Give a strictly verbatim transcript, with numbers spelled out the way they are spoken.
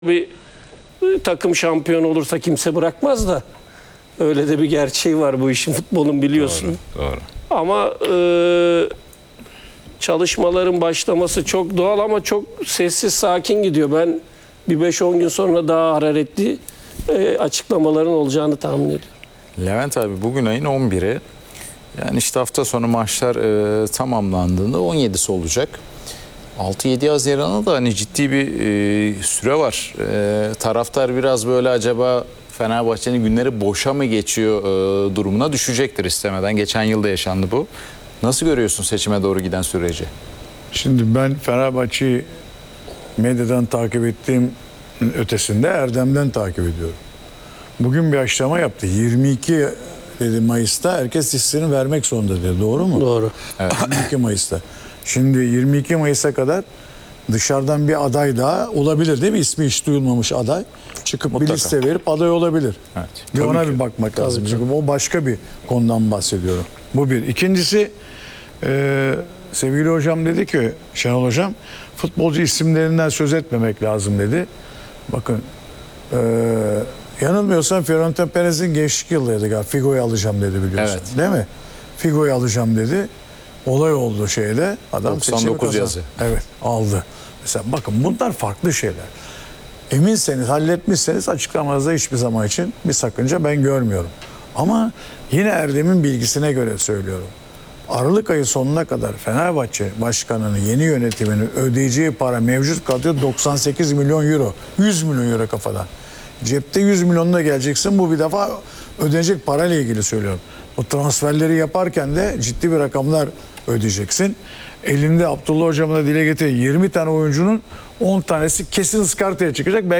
Bir takım şampiyon olursa kimse bırakmaz da öyle de bir gerçeği var bu işin, futbolun, biliyorsun. Doğru, doğru. Ama e, çalışmaların başlaması çok doğal ama çok sessiz sakin gidiyor. Ben bir beş on gün sonra daha hararetli e, açıklamaların olacağını tahmin ediyorum. Levent abi, bugün ayın on biri. Yani işte hafta sonu maçlar e, tamamlandığında on yedisi olacak. altı yedi Haziran'a da hani ciddi bir e, süre var. E, taraftar biraz böyle acaba Fenerbahçe'nin günleri boşa mı geçiyor e, durumuna düşecektir istemeden. Geçen yılda yaşandı bu. Nasıl görüyorsun seçime doğru giden süreci? Şimdi ben Fenerbahçe'yi medyadan takip ettiğim ötesinde Erdem'den takip ediyorum. Bugün bir açıklama yaptı. yirmi iki dedi Mayıs'ta herkes listesini vermek zorunda dedi. Doğru mu? Doğru. Evet. yirmi iki Mayıs'ta. Şimdi yirmi iki Mayıs'a kadar dışarıdan bir aday daha olabilir değil mi? İsmi hiç duyulmamış aday. Çıkıp Mutlaka. bir liste verip aday olabilir. Evet. Bir Tabii ona ki. bir bakmak lazım. Çünkü o başka bir konudan bahsediyorum. Bu bir. İkincisi e, sevgili hocam dedi ki, Şenol hocam, futbolcu isimlerinden söz etmemek lazım dedi. Bakın e, yanılmıyorsam Fiorentina Perez'in gençlik yıllarıydı galiba. Figo'yu alacağım dedi, biliyorsun. Evet. Değil mi? Figo'yu alacağım dedi. Olay oldu şeyle. Adam doksan seçimi dokuz kazandı. yazı. Evet, aldı. Mesela bakın, bunlar farklı şeyler. Eminseniz, halletmişseniz açıklamanızda hiçbir zaman için bir sakınca ben görmüyorum. Ama yine Erdem'in bilgisine göre söylüyorum. Aralık ayı sonuna kadar Fenerbahçe Başkanı'nın, yeni yönetiminin ödeyeceği para mevcut kadro doksan sekiz milyon euro. yüz milyon euro kafadan. Cepte yüz milyonuna geleceksin. Bu bir defa ödenecek parayla ilgili söylüyorum. Bu transferleri yaparken de ciddi bir rakamlar ödeyeceksin. Elinde Abdullah Hocam'ın da dile getirdiği yirmi tane oyuncunun on tanesi kesin ıskartaya çıkacak.